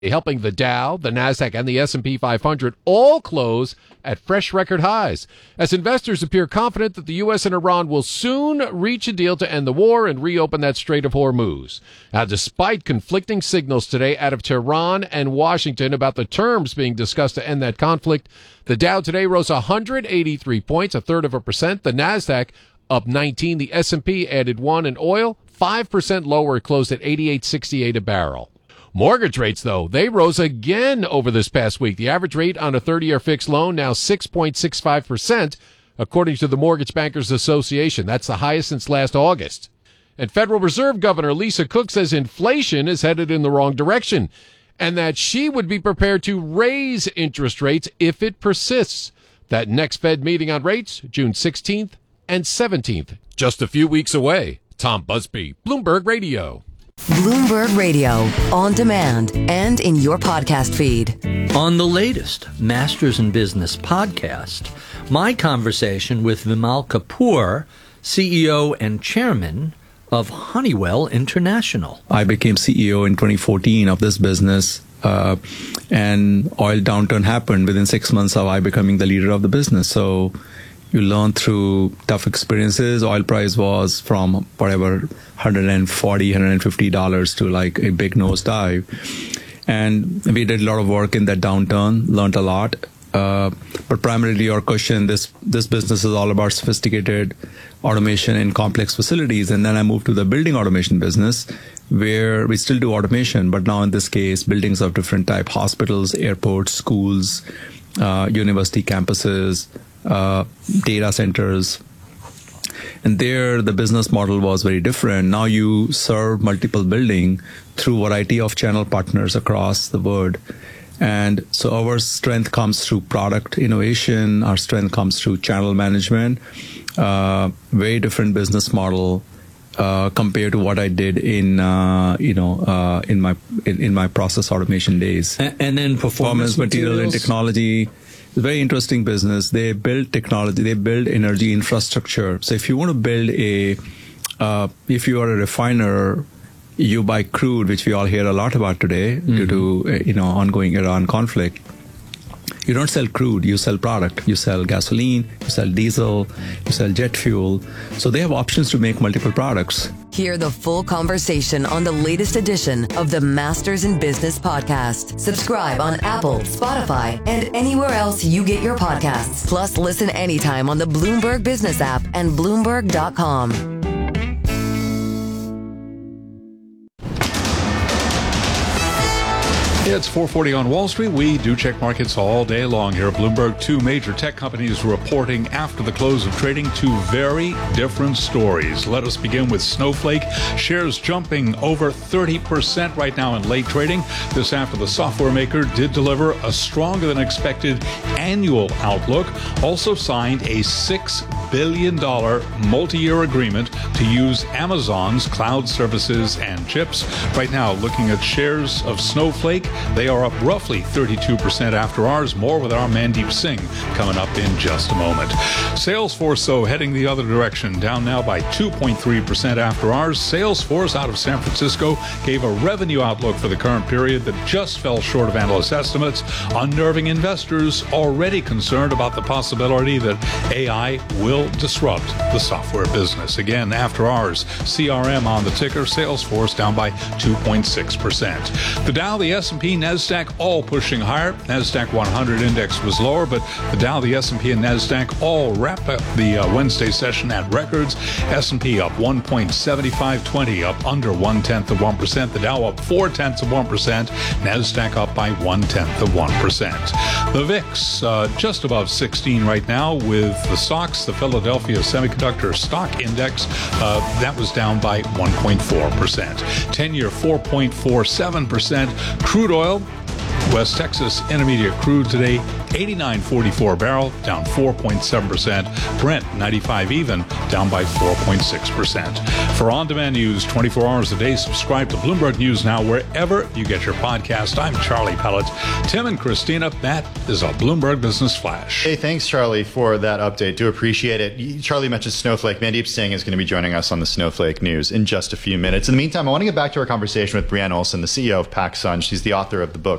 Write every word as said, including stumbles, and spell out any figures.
helping the Dow, the Nasdaq, and the S and P five hundred all close at fresh record highs, as investors appear confident that the U S and Iran will soon reach a deal to end the war and reopen that Strait of Hormuz. Now, despite conflicting signals today out of Tehran and Washington about the terms being discussed to end that conflict, the Dow today rose one hundred eighty-three points, a third of a percent. The Nasdaq up nineteen. The S and P added one, and oil five percent lower. It closed at eighty-eight sixty-eight a barrel. Mortgage rates, though, they rose again over this past week. The average rate on a thirty-year fixed loan now six point six five percent, according to the Mortgage Bankers Association. That's the highest since last August. And Federal Reserve Governor Lisa Cook says inflation is headed in the wrong direction and that she would be prepared to raise interest rates if it persists. That next Fed meeting on rates, June sixteenth and seventeenth, just a few weeks away. Tom Busby, Bloomberg Radio. Bloomberg Radio, on demand and in your podcast feed. On the latest Masters in Business podcast, my conversation with Vimal Kapur, C E O and chairman of Honeywell International. I became C E O in twenty fourteen of this business, uh, and oil downturn happened within six months of I becoming the leader of the business. So you learn through tough experiences. Oil price was from whatever one hundred forty dollars, one hundred fifty dollars to like a big nosedive. And we did a lot of work in that downturn, learned a lot. Uh, but primarily your question, this this business is all about sophisticated automation in complex facilities. And then I moved to the building automation business, where we still do automation, but now in this case, buildings of different type, hospitals, airports, schools, uh, university campuses, uh, data centers. And there, the business model was very different. Now you serve multiple building through a variety of channel partners across the world. And so our strength comes through product innovation. Our strength comes through channel management. Uh, very different business model uh, compared to what I did in, uh, you know, uh, in my in, in my process automation days. And, and then performance, performance material and technology. It's a very interesting business. They build technology. They build energy infrastructure. So if you want to build a, uh, if you are a refiner, you buy crude, which we all hear a lot about today mm-hmm. due to, uh, you know, ongoing Iran conflict. You don't sell crude, you sell product. You sell gasoline, you sell diesel, you sell jet fuel. So they have options to make multiple products. Hear the full conversation on the latest edition of the Masters in Business podcast. Subscribe on Apple, Spotify, and anywhere else you get your podcasts. Plus, listen anytime on the Bloomberg Business app and Bloomberg dot com. It's four forty on Wall Street. We do check markets all day long here at Bloomberg. Two major tech companies reporting after the close of trading. Two very different stories. Let us begin with Snowflake. Shares jumping over thirty percent right now in late trading. This after the software maker did deliver a stronger than expected annual outlook. Also signed a six billion dollars multi-year agreement to use Amazon's cloud services and chips. Right now, looking at shares of Snowflake, they are up roughly thirty-two percent after hours. More with our Mandeep Singh coming up in just a moment. Salesforce, though, heading the other direction, down now by two point three percent after hours. Salesforce out of San Francisco gave a revenue outlook for the current period that just fell short of analyst estimates, unnerving investors already concerned about the possibility that A I will disrupt the software business. Again, after hours, C R M on the ticker, Salesforce down by two point six percent. The Dow, the S and P, NASDAQ all pushing higher. NASDAQ one hundred index was lower, but the Dow, the S and P, and NASDAQ all wrap up the uh, Wednesday session at records. S and P up one point seven five two zero, up under one-tenth of one percent. The Dow up four-tenths of one percent. NASDAQ up by one-tenth of one percent. The V I X uh, just above sixteen right now, with the stocks, the Philadelphia Semiconductor Stock Index, uh, that was down by one point four percent. ten-year four point four seven percent. Crude oil, West Texas Intermediate crude today eighty-nine forty-four barrel, down four point seven percent. Brent ninety-five even, down by four point six percent. For on-demand news twenty-four hours a day, subscribe to Bloomberg News Now wherever you get your podcast. I'm Charlie Pellet. Tim and Christina, that is a Bloomberg Business Flash. Hey, thanks, Charlie, for that update. Do appreciate it. Charlie mentioned Snowflake. Mandeep Singh is going to be joining us on the Snowflake News in just a few minutes. In the meantime, I want to get back to our conversation with Brianne Olsen, the C E O of PacSun. She's the author of the book